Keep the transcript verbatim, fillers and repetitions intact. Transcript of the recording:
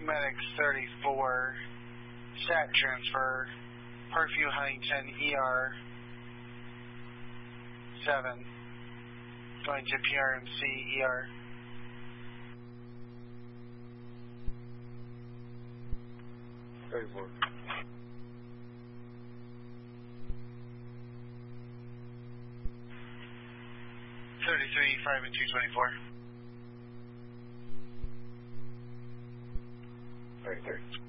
Medics thirty-four, stat transfer, Parkview Huntington E R seven, going to P R M C E R. thirty-four. thirty-three, five and two twenty-four. Alright, thirty.